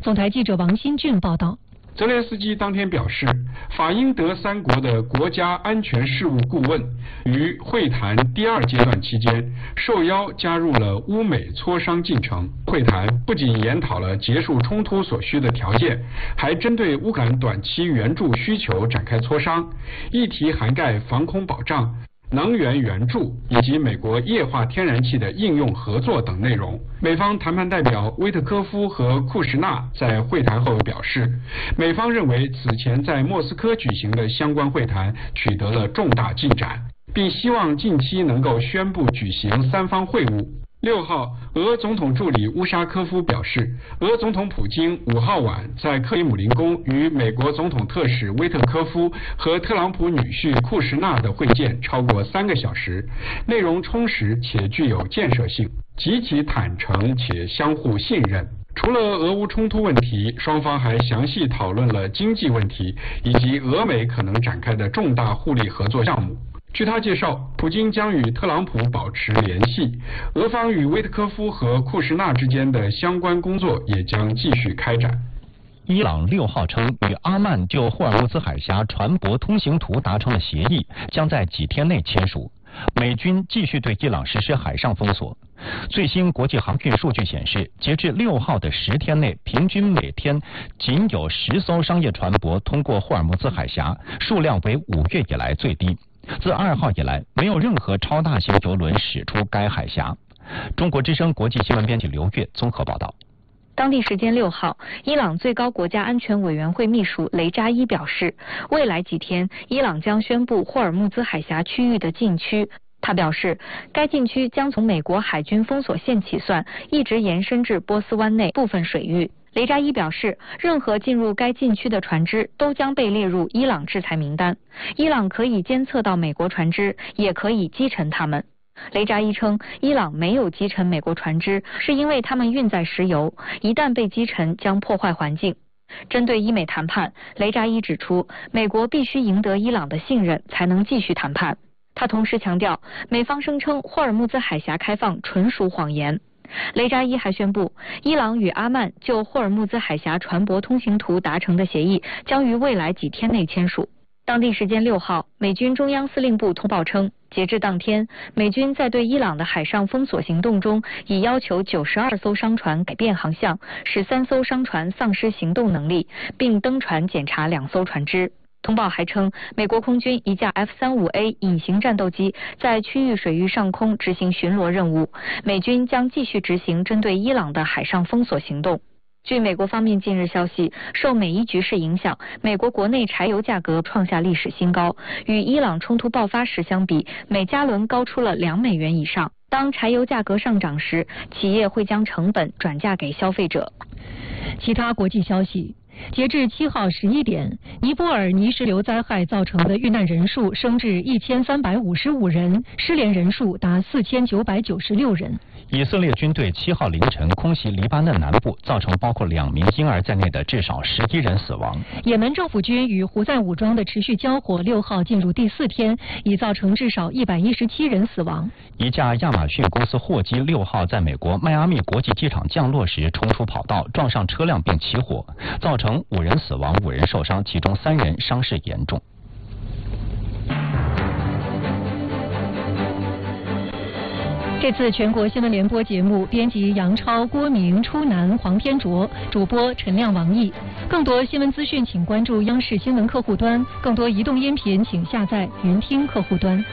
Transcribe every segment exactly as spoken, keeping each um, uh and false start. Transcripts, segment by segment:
总台记者王新俊报道。 泽连斯基当天表示，法英德三国的国家安全事务顾问于会谈第二阶段期间受邀加入了乌美磋商进程。会谈不仅研讨了结束冲突所需的条件，还针对乌克兰短期援助需求展开磋商，议题涵盖防空保障、能源援助以及美国液化天然气的应用合作等内容。美方谈判代表威特科夫和库什纳在会谈后表示，美方认为此前在莫斯科举行的相关会谈取得了重大进展，并希望近期能够宣布举行三方会晤。六号，俄总统助理乌沙科夫表示，俄总统普京五号晚在克里姆林宫与美国总统特使威特科夫和特朗普女婿库什纳的会见超过三个小时，内容充实且具有建设性，极其坦诚且相互信任。除了俄乌冲突问题，双方还详细讨论了经济问题以及俄美可能展开的重大互利合作项目。据他介绍，普京将与特朗普保持联系，俄方与威特科夫和库什纳之间的相关工作也将继续开展。 伊朗六号称与阿曼就霍尔木兹海峡船舶通行图达成了协议，将在几天内签署。美军继续对伊朗实施海上封锁。最新国际航运数据显示，截至六号的十天内，平均每天仅有十艘商业船舶通过霍尔木兹海峡，数量为五月以来最低。自二号以来，没有任何超大型邮轮驶出该海峡。中国之声国际新闻编辑刘越综合报道。 当地时间六号，伊朗最高国家安全委员会秘书雷扎伊表示，未来几天，伊朗将宣布霍尔木兹海峡区域的禁区。他表示，该禁区将从美国海军封锁线起算，一直延伸至波斯湾内部分水域。雷扎伊表示，任何进入该禁区的船只都将被列入伊朗制裁名单。伊朗可以监测到美国船只，也可以击沉它们。雷扎伊称，伊朗没有击沉美国船只，是因为它们运载石油，一旦被击沉将破坏环境。针对伊美谈判，雷扎伊指出，美国必须赢得伊朗的信任，才能继续谈判。他同时强调，美方声称霍尔木兹海峡开放纯属谎言。雷扎伊还宣布，伊朗与阿曼就霍尔木兹海峡船舶通行图达成的协议将于未来几天内签署。当地时间六号，美军中央司令部通报称，截至当天，美军在对伊朗的海上封锁行动中，已要求九十二艘商船改变航向，使三艘商船丧失行动能力，并登船检查两艘船只。通报还称，美国空军一架 F 三十五 A 隐形战斗机在区域水域上空执行巡逻任务，美军将继续执行针对伊朗的海上封锁行动。据美国方面近日消息，受美伊局势影响，美国国内柴油价格创下历史新高，与伊朗冲突爆发时相比，每加仑高出了两美元以上。当柴油价格上涨时，企业会将成本转嫁给消费者。 其他国际消息。截至七号十一点，尼泊尔泥石流灾害造成的遇难人数升至一千三百五十五人，失联人数达四千九百九十六人。 以色列军队七号凌晨空袭黎巴嫩南部，造成包括两名婴儿在内的至少十一人死亡。 也门政府军与胡塞武装的持续交火，六号进入第四天，已造成至少一百一十七人死亡。 一架亚马逊公司货机六号在美国迈阿密国际机场降落时冲出跑道，撞上车辆并起火，造成五人死亡，五人受伤，其中三人伤势严重。 这次全国新闻联播节目，编辑杨超、郭明、初南、黄天卓，主播陈亮、王毅。更多新闻资讯，请关注央视新闻客户端；更多移动音频，请下载云听客户端。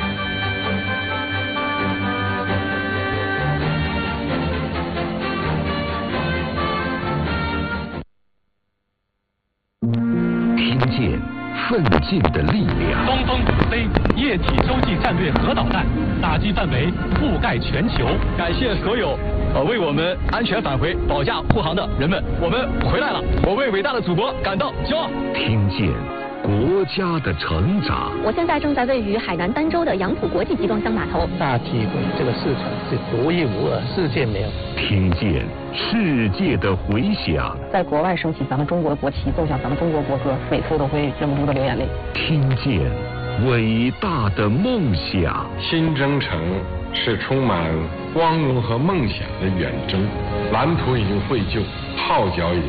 听见奋进的力量。 东风五 C 液体洲际战略核导弹打击范围覆盖全球。 感谢所有呃为我们安全返回保驾护航的人们，我们回来了，我为伟大的祖国感到骄傲。 听见国家的成长。 我现在正在位于海南儋州的杨浦国际集装箱码头， 大体会这个市场是独一无二，世界没有。 听见世界的回响， 在国外升起咱们中国的国旗，奏响咱们中国国歌，每次都会忍不住的流眼泪。 听见伟大的梦想。 新征程是充满光荣和梦想的远征，蓝图已经绘就，号角已经